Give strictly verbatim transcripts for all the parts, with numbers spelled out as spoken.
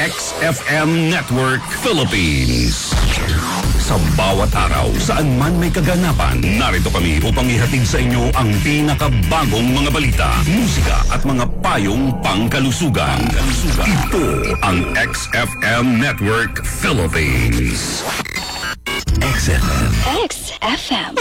X F M Network Philippines. Sa bawat araw, saan man may kaganapan, narito kami upang ihatid sa inyo ang pinakabagong mga balita, musika at mga payong pangkalusugan. Ito ang X F M Network Philippines. X F M. X F M.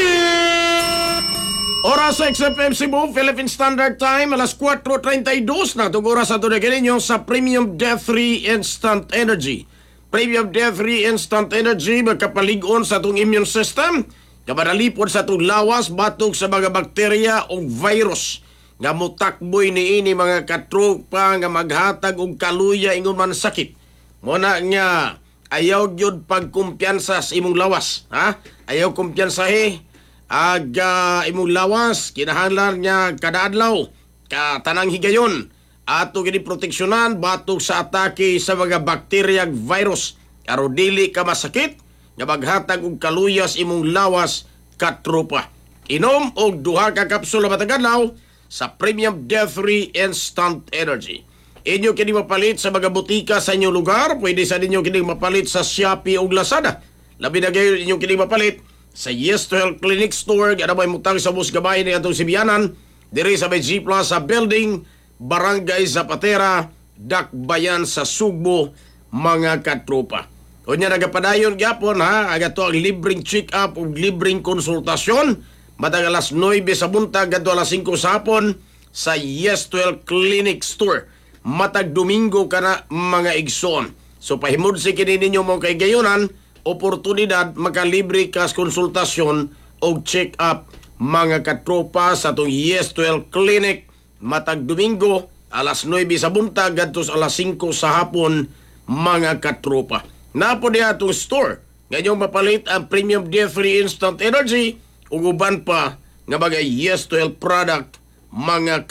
Oras sa X F M Cebu, Philippine Standard Time, alas four thirty-two na itong oras sa tunay ninyo sa Premium D three Instant Energy. Premium D three Instant Energy, magkapalig-on sa itong immune system, kapadalipod sa itong lawas, batok sa mga bakterya o virus. Nga mutakboy ni ini mga katropa nga maghatag og kaluya ingon man sakit. Muna nga, ayaw yun pagkumpiyansa sa imong lawas. Ha? Ayaw kumpiyansahe. Aga imong lawas, kinahanglan niya kada adlaw, katanang higayon, ato gini proteksyonan batok sa atake sa mga bakterya ug virus, aron dili ka masakit, nga maghatag og kaluyas imong lawas katropa. Inom og duha ka kapsula matag adlaw sa Premium D three Instant Energy. Inyo kini mapalit sa mga butika sa inyong lugar, pwede sa ninyo kini mapalit sa Shopee ug Lazada. Labi na gayon inyo kini mapalit sa Yes to Health Clinic Store, gana may mutang sa bus gabay ni atong Sibianan, diri sa may G Plaza Building, Barangay Zapatera, Dakbayan sa Sugbo, mga katropa. O niya nagapadayon gyapon ha, aga to ang libreng check-up o libreng konsultasyon, matag alas nine sa buntag, gadto alas five sa hapon, sa Yes to Health Clinic Store. Matag Domingo ka na mga igsoon. So pahimod si kini ninyo mong kay gayunan, oportunidad makalibre kas konsultasyon o check-up mga katropa sa itong Yes to Health Clinic matag Domingo alas nine sa buntag gadto alas five sa hapon mga katropa. Napo di atong store ngayong mapalit ang Premium D three Instant Energy ug uban pa nga bagay Yes to Health product mga